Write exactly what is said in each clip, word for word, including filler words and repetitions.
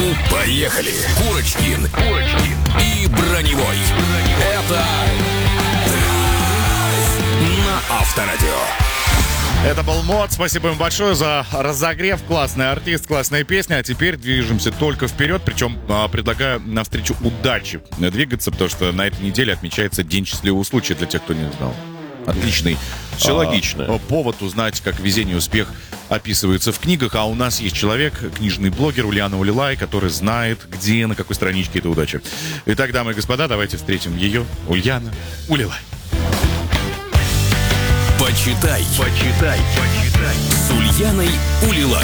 Поехали! Курочкин, Курочкин и Броневой. Это на Авторадио. Это был Мод. Спасибо им большое за разогрев. Классный артист, классная песня. А теперь движемся только вперед. Причем а, предлагаю навстречу удачи двигаться, потому что на этой неделе отмечается День счастливого случая, для тех, кто не знал. Отличный Все а, логично. повод узнать, как везение и успех описываются в книгах. А у нас есть человек, книжный блогер Ульяна Улилай, который знает, где, на какой страничке эта удача. Итак, дамы и господа, давайте встретим ее, Ульяна Улилай. Почитай, почитай, почитай с Ульяной Улилай.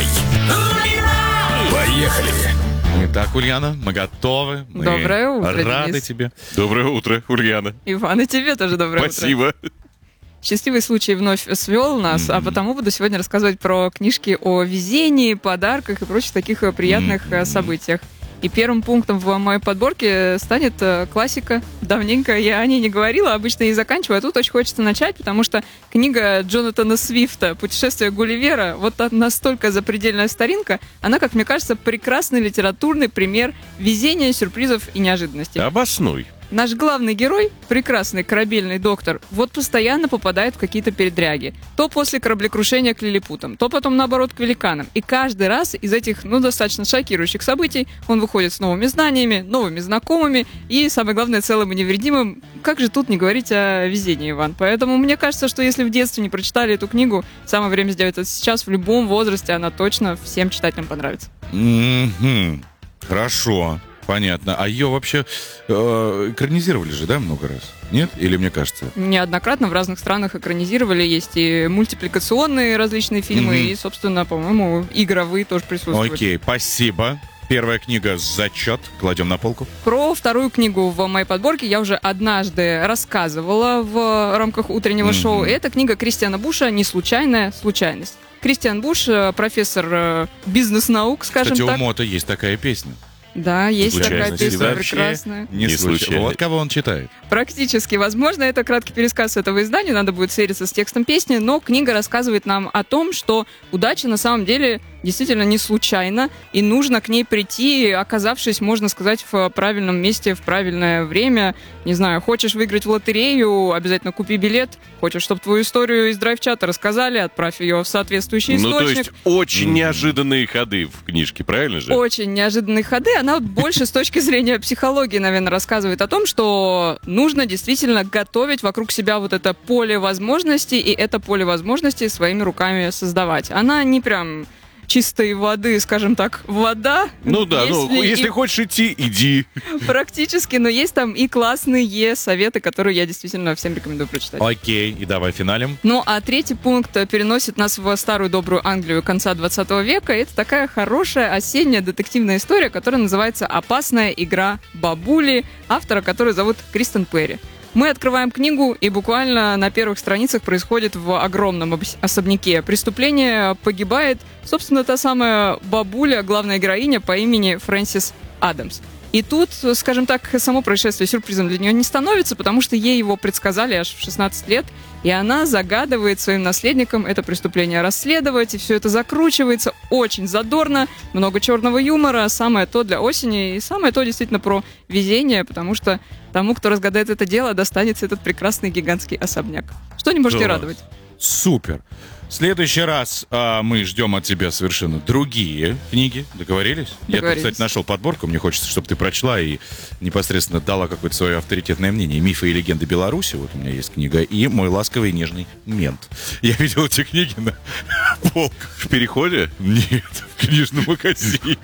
Поехали! Итак, Ульяна, мы готовы. Мы Доброе утро, рады Денис. тебе. Доброе утро, Ульяна. Иван, и тебе тоже доброе Спасибо. утро. Счастливый случай вновь свел нас, mm-hmm. а потому буду сегодня рассказывать про книжки о везении, подарках и прочих таких приятных mm-hmm. событиях. И первым пунктом в моей подборке станет классика. Давненько я о ней не говорила, обычно и заканчиваю, а тут очень хочется начать, потому что книга Джонатана Свифта «Путешествие Гулливера», вот настолько запредельная старинка, она, как мне кажется, прекрасный литературный пример везения, сюрпризов и неожиданностей. Обоснуй. Наш главный герой, прекрасный корабельный доктор, вот постоянно попадает в какие-то передряги. То после кораблекрушения к лилипутам, то потом, наоборот, к великанам. И каждый раз из этих, ну, достаточно шокирующих событий он выходит с новыми знаниями, новыми знакомыми и, самое главное, целым и невредимым. Как же тут не говорить о везении, Иван? Поэтому мне кажется, что если в детстве не прочитали эту книгу, самое время сделать это сейчас, в любом возрасте, она точно всем читателям понравится. Mm-hmm. Хорошо. Понятно. А ее вообще э, экранизировали же, да, много раз? Нет? Или мне кажется? Неоднократно в разных странах экранизировали. Есть и мультипликационные различные фильмы, mm-hmm. и, собственно, по-моему, игровые тоже присутствуют. Окей, спасибо. Первая книга «Зачет». Кладем на полку. Про вторую книгу в моей подборке я уже однажды рассказывала в рамках утреннего mm-hmm. шоу. Это книга Кристиана Буша «Неслучайная случайность». Кристиан Буш, профессор бизнес-наук, скажем Кстати, так. у Мота есть такая песня. Да, есть такая песня вообще прекрасная. Не, не случайно. Вот кого он читает. Практически. Возможно, это краткий пересказ этого издания, надо будет свериться с текстом песни, но книга рассказывает нам о том, что удача на самом деле действительно не случайна, и нужно к ней прийти, оказавшись, можно сказать, в правильном месте, в правильное время. Не знаю, хочешь выиграть в лотерею, обязательно купи билет. Хочешь, чтобы твою историю из драйв-чата рассказали, отправь ее в соответствующий источник. Ну, то есть очень неожиданные ходы в книжке, правильно же? Очень неожиданные ходы. Она больше с точки зрения психологии, наверное, рассказывает о том, что нужно действительно готовить вокруг себя вот это поле возможностей, и это поле возможностей своими руками создавать. Она не прям чистой воды, скажем так, вода. Ну да, если ну если и... хочешь идти, иди. Практически, но есть там и классные советы, которые я действительно всем рекомендую прочитать. Окей, и давай финалем. Ну, а третий пункт переносит нас в старую добрую Англию конца двадцатого века. Это такая хорошая осенняя детективная история, которая называется «Опасная игра бабули», автора которой зовут Кристен Перри. Мы открываем книгу, и буквально на первых страницах происходит в огромном особняке преступление. Погибает, собственно, та самая бабуля, главная героиня по имени Фрэнсис Адамс. И тут, скажем так, само происшествие сюрпризом для нее не становится, потому что ей его предсказали аж в шестнадцать лет, и она загадывает своим наследникам это преступление расследовать, и все это закручивается очень задорно, много черного юмора, самое то для осени, и самое то действительно про везение, потому что тому, кто разгадает это дело, достанется этот прекрасный гигантский особняк. Что не можете Да. радовать? Супер. В следующий раз а, мы ждем от тебя совершенно другие книги. Договорились? Я тут, Договорились. кстати, нашел подборку. Мне хочется, чтобы ты прочла и непосредственно дала какое-то свое авторитетное мнение. «Мифы и легенды Беларуси». Вот у меня есть книга. И «Мой ласковый и нежный мент». Я видел эти книги на полках. В переходе? Нет, в книжном магазине.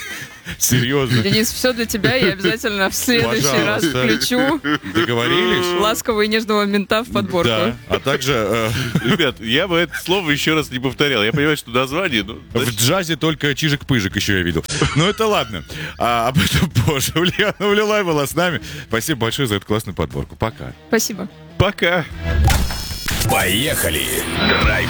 Серьезно. Денис, все для тебя, я обязательно в следующий раз Пожалуйста. включу Договорились? ласкового и нежного мента в подборку. Да. А также э, Ребят, я бы это слово еще раз не повторял. Я понимаю, что название... Ну, в джазе только Чижик-Пыжик еще я видел. Ну это ладно. А, об этом позже. Ульяна Улилай была с нами. Спасибо большое за эту классную подборку. Пока. Спасибо. пока. Поехали! Драйв